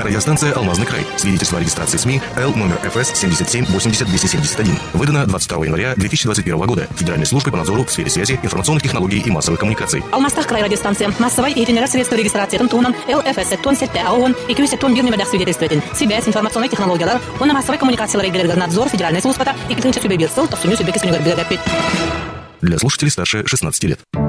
Радиостанция «Алмазный край». Свидетельство о регистрации СМИ Л номер ФС 77 80 271. Выдано 22 января 2021 года Федеральной службой по надзору в сфере связи, информационных технологий и массовых коммуникаций. Алмазтах край радиостанция. Массовой и генерация регистрации тонн ЛФС тонн 7 АОН и Кюсе тонн бирнемедах свидетельствователь. Связь, информационные технологии, он на массовой коммуникации надзор Федеральной службы и клинча сюбебирсел, то сумю сюбеки сунюгар. Для слушателей старше 16 лет.